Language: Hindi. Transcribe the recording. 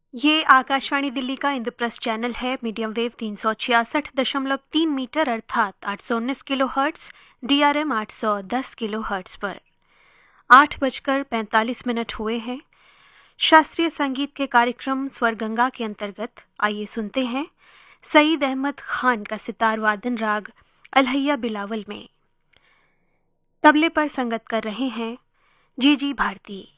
ये आकाशवाणी दिल्ली का इंद्रप्रस्थ चैनल है। मीडियम वेव 366.3 मीटर अर्थात 819 kilo hertz, DRM 810 kilo hertz पर 8:45 हुए हैं। शास्त्रीय संगीत के कार्यक्रम स्वर गंगा के अंतर्गत आइए सुनते हैं सईद अहमद खान का सितार वादन राग अलहैया बिलावल में। तबले पर संगत कर रहे हैं जी भारती।